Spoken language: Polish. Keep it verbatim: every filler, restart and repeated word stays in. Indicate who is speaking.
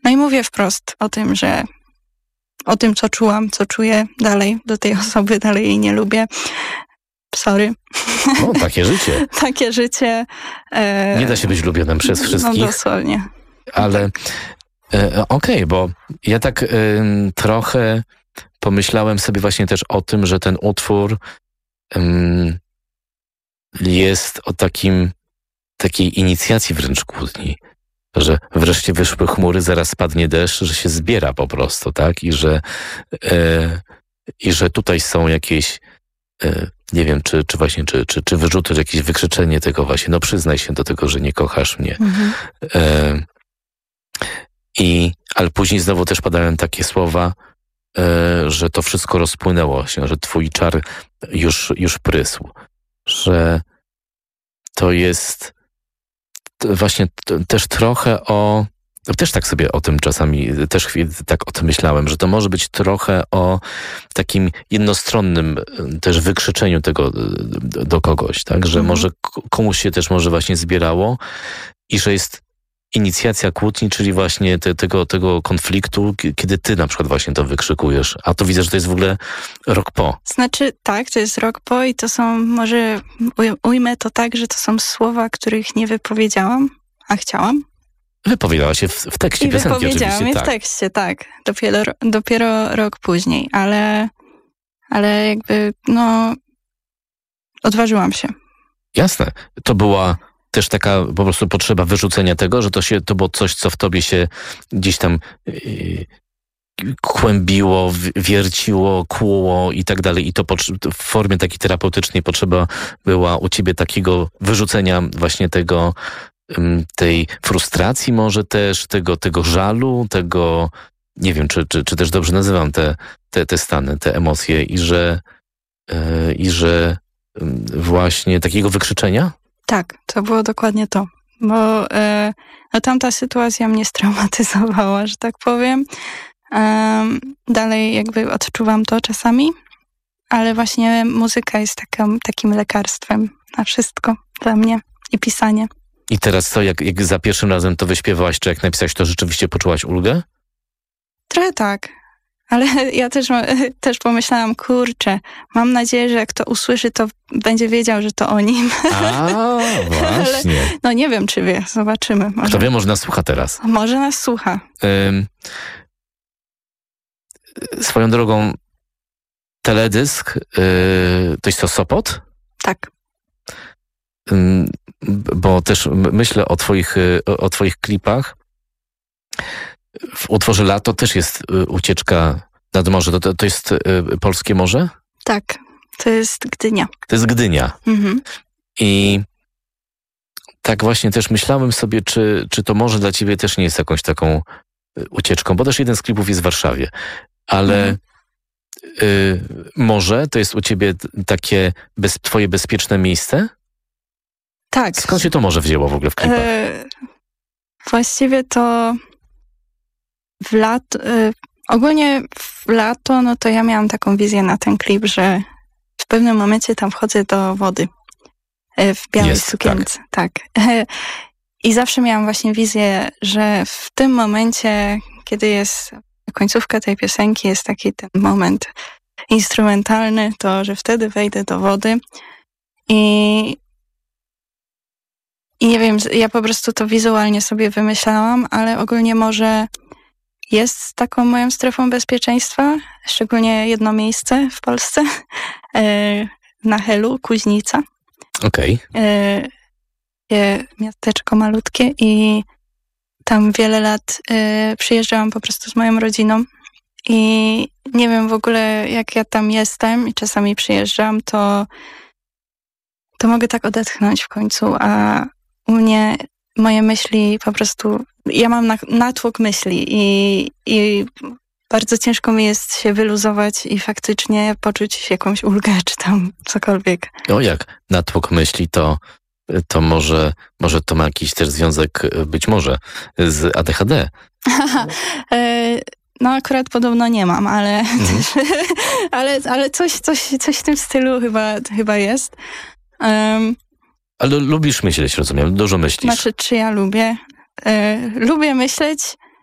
Speaker 1: No i mówię wprost o tym, że o tym, co czułam, co czuję dalej do tej osoby, dalej jej nie lubię. Sorry.
Speaker 2: No, takie życie.
Speaker 1: Takie życie. E...
Speaker 2: Nie da się być lubionym przez wszystkich.
Speaker 1: No dosłownie.
Speaker 2: Ale e, okej, okay, bo ja tak e, trochę pomyślałem sobie właśnie też o tym, że ten utwór e, jest o takim takiej inicjacji wręcz kłótni. Że wreszcie wyszły chmury, zaraz spadnie deszcz, że się zbiera po prostu, tak? I że, e, i że tutaj są jakieś, e, nie wiem, czy, czy właśnie, czy, czy, czy wyrzuty, jakieś wykrzyczenie tego właśnie, no przyznaj się do tego, że nie kochasz mnie. Mhm. E, i, ale później znowu też padają takie słowa, e, że to wszystko rozpłynęło się, że twój czar już, już prysł. Że to jest właśnie t- też trochę o... Też tak sobie o tym czasami, też tak o tym myślałem, że to może być trochę o takim jednostronnym też wykrzyczeniu tego do, do kogoś, tak? Że mhm. może komuś się też może właśnie zbierało i że jest inicjacja kłótni, czyli właśnie te, tego, tego konfliktu, kiedy ty na przykład właśnie to wykrzykujesz. A to widzę, że to jest w ogóle rok po.
Speaker 1: Znaczy tak, to jest rok po i to są, może ujmę to tak, że to są słowa, których nie wypowiedziałam, a chciałam.
Speaker 2: Wypowiadała się w, w tekście
Speaker 1: I
Speaker 2: piosenki oczywiście. I
Speaker 1: wypowiedziałam je w tekście, tak. Dopiero, dopiero rok później, ale, ale jakby, no, odważyłam się.
Speaker 2: Jasne. To była też taka po prostu potrzeba wyrzucenia tego, że to się, to było coś, co w tobie się gdzieś tam yy, kłębiło, wierciło, kłuło i tak dalej. I to w formie takiej terapeutycznej potrzeba była u ciebie takiego wyrzucenia właśnie tego, tej frustracji może też, tego, tego żalu, tego, nie wiem, czy, czy, czy też dobrze nazywam te, te, te stany, te emocje i że, yy, i że yy, właśnie takiego wykrzyczenia?
Speaker 1: Tak, to było dokładnie to, bo yy, no, tamta sytuacja mnie straumatyzowała, że tak powiem. Yy, dalej jakby odczuwam to czasami, ale właśnie muzyka jest taką, takim lekarstwem na wszystko dla mnie i pisanie.
Speaker 2: I teraz co, jak, jak za pierwszym razem to wyśpiewałaś, czy jak napisałaś, to rzeczywiście poczułaś ulgę?
Speaker 1: Trochę tak, ale ja też, też pomyślałam, kurczę, mam nadzieję, że jak to usłyszy, to będzie wiedział, że to o nim.
Speaker 2: A, właśnie.
Speaker 1: Ale, no nie wiem, czy wie, zobaczymy. Może.
Speaker 2: Kto wie, może nas słucha teraz.
Speaker 1: Może nas słucha. Ym,
Speaker 2: swoją drogą, teledysk, yy, to jest to Sopot?
Speaker 1: Tak.
Speaker 2: Ym, bo też myślę o twoich, o, o twoich klipach. W utworze Lato też jest ucieczka nad morze. To, to, to jest y, polskie morze?
Speaker 1: Tak, to jest Gdynia.
Speaker 2: To jest Gdynia.
Speaker 1: Mhm.
Speaker 2: I tak właśnie też myślałem sobie, czy, czy to morze dla ciebie też nie jest jakąś taką ucieczką, bo też jeden z klipów jest w Warszawie. Ale mhm. y, morze to jest u ciebie takie bez, twoje bezpieczne miejsce?
Speaker 1: Tak.
Speaker 2: Skąd się to morze wzięło w ogóle w klipach?
Speaker 1: E, właściwie to w lato, y, ogólnie w lato, no to ja miałam taką wizję na ten klip, że w pewnym momencie tam wchodzę do wody y, w białej Jest, sukience. Tak. tak. I zawsze miałam właśnie wizję, że w tym momencie, kiedy jest końcówka tej piosenki, jest taki ten moment instrumentalny, to że wtedy wejdę do wody i I nie wiem, ja po prostu to wizualnie sobie wymyślałam, ale ogólnie może jest taką moją strefą bezpieczeństwa, szczególnie jedno miejsce w Polsce, na Helu, Kuźnica.
Speaker 2: Okej.
Speaker 1: Okay. Miasteczko malutkie i tam wiele lat przyjeżdżałam po prostu z moją rodziną i nie wiem w ogóle jak ja tam jestem i czasami przyjeżdżam, to, to mogę tak odetchnąć w końcu, a u mnie moje myśli po prostu, ja mam natłok myśli i, i bardzo ciężko mi jest się wyluzować i faktycznie poczuć jakąś ulgę, czy tam cokolwiek.
Speaker 2: O jak natłok myśli, to, to może, może to ma jakiś też związek, być może, z A D H D.
Speaker 1: No akurat podobno nie mam, ale, mhm. ale, ale coś, coś, coś w tym stylu chyba, chyba jest. Um,
Speaker 2: Ale lubisz myśleć, rozumiem, dużo myślisz.
Speaker 1: Znaczy, czy ja lubię? Yy, lubię myśleć,